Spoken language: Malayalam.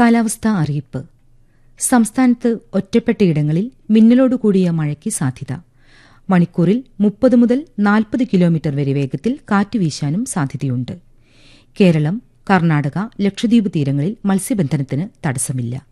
കാലാവസ്ഥാ അറിയിപ്പ്. സംസ്ഥാനത്ത് ഒറ്റപ്പെട്ടയിടങ്ങളിൽ മിന്നലോടുകൂടിയ മഴയ്ക്ക് സാധ്യത. മണിക്കൂറിൽ 30 മുതൽ 40 കിലോമീറ്റർ വരെ വേഗത്തിൽ കാറ്റ് വീശാനും സാധ്യതയുണ്ട്. കേരളം, കർണാടക, ലക്ഷദ്വീപ് തീരങ്ങളിൽ മത്സ്യബന്ധനത്തിന് തടസ്സമില്ല.